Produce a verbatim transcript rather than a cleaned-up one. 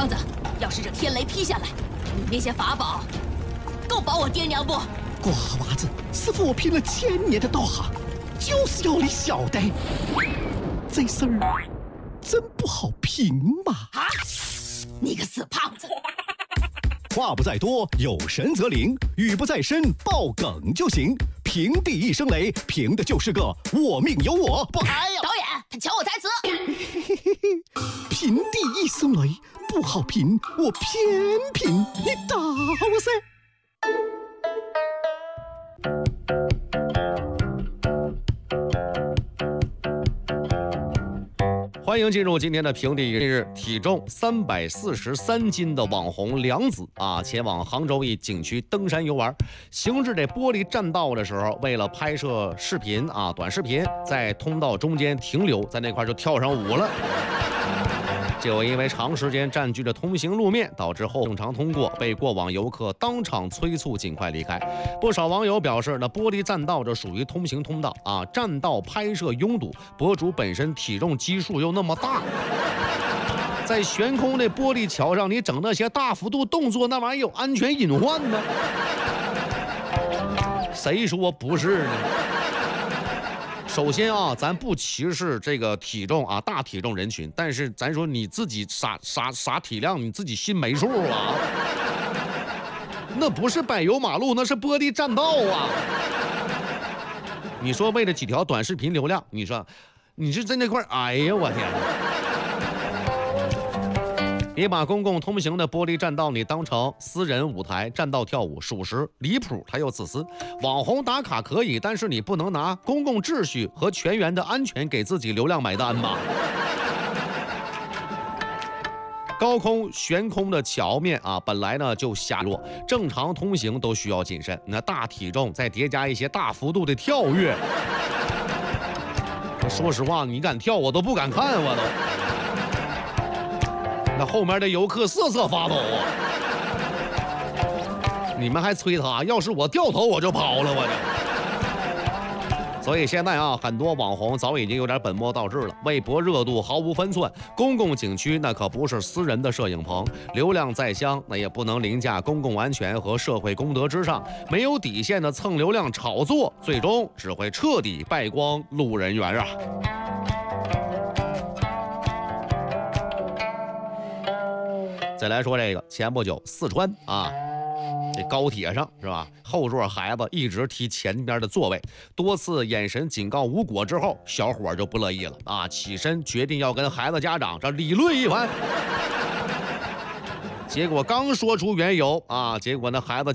娘子，要是这天雷劈下来，你那些法宝够保我爹娘不？ 瓜娃子，师傅我拼了千年的道行，就是要你晓得，这事儿真不好评嘛！ 啊！你个死胖子！ 话不在多，有神则灵；语不在深，爆梗就行。平地一声雷，凭的就是个我命由我不。 哎呦！导演，他抢我台词。 平地一声雷不好评，我偏评，你打我噻！ 欢迎进入今天的评地一日，体重三百四十三斤的网红梁子啊，前往杭州一景区登山游玩，行至这玻璃栈道的时候，为了拍摄视频啊短视频，在通道中间停留，在那块就跳上舞了。结果因为长时间占据着通行路面，导致后正常通过，被过往游客当场催促尽快离开。不少网友表示，那玻璃栈道这属于通行通道啊，栈道拍摄拥堵，博主本身体重基数又那么大，在悬空的玻璃桥上，你整那些大幅度动作，那玩意儿有安全隐患呢？谁说不是呢？首先啊，咱不歧视这个体重啊大体重人群，但是咱说你自己啥啥啥体量，你自己心没数啊？那不是柏油马路，那是玻璃栈道啊！你说为了几条短视频流量，你说你是在那块，哎呀我天！别把公共通行的玻璃栈道你当成私人舞台，栈道跳舞属实离谱，还有自私。网红打卡可以，但是你不能拿公共秩序和全员的安全给自己流量买单吧？高空悬空的桥面啊，本来呢就狭弱，正常通行都需要谨慎。那大体重再叠加一些大幅度的跳跃，说实话，你敢跳我都不敢看，我都。那后面的游客瑟瑟发抖啊！你们还催他，要是我掉头我就跑了，我就。所以现在啊，很多网红早已经有点本末倒置了，为博热度毫无分寸。公共景区那可不是私人的摄影棚，流量在乡，那也不能凌驾公共安全和社会公德之上。没有底线的蹭流量炒作，最终只会彻底败光路人缘啊！再来说这个，前不久四川啊，这高铁上是吧，后座孩子一直踢前边的座位，多次眼神警告无果之后，小伙就不乐意了啊，起身决定要跟孩子家长这理论一番。结果刚说出缘由啊，结果那孩子